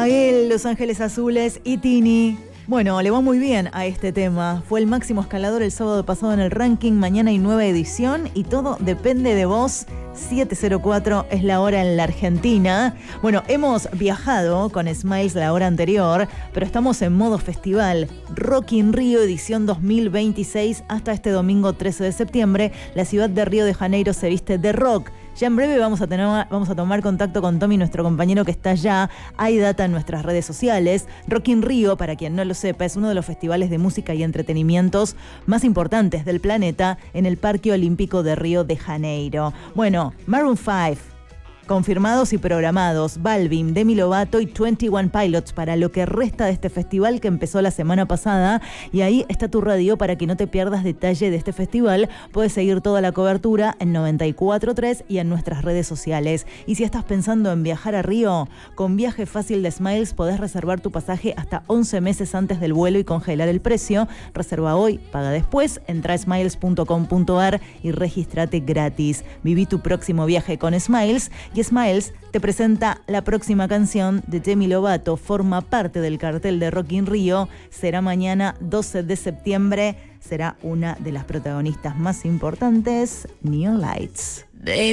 A él, Los Ángeles Azules y Tini. Bueno, le va muy bien a este tema. Fue el máximo escalador el sábado pasado en el ranking. Mañana hay nueva edición y todo depende de vos. 7:04 es la hora en la Argentina. Bueno, hemos viajado con Smiles la hora anterior, pero estamos en modo festival. Rock in Rio edición 2026 hasta este domingo 13 de septiembre. La ciudad de Río de Janeiro se viste de rock. Ya en breve vamos a tomar contacto con Tommy, nuestro compañero que está allá. Hay data en nuestras redes sociales. Rock in Rio, para quien no lo sepa, es uno de los festivales de música y entretenimientos más importantes del planeta en el Parque Olímpico de Río de Janeiro. Bueno, Maroon 5. Confirmados y programados, Balvin, Demi Lovato y 21 Pilots para lo que resta de este festival que empezó la semana pasada. Y ahí está tu radio para que no te pierdas detalle de este festival. Puedes seguir toda la cobertura en 94.3 y en nuestras redes sociales. Y si estás pensando en viajar a Río, con Viaje Fácil de Smiles podés reservar tu pasaje hasta 11 meses antes del vuelo y congelar el precio. Reserva hoy, paga después, entra a smiles.com.ar y regístrate gratis. Viví tu próximo viaje con Smiles. Y Smiles te presenta la próxima canción de Demi Lovato, forma parte del cartel de Rock in Rio, será mañana 12 de septiembre, será una de las protagonistas más importantes, Neon Lights. Baby.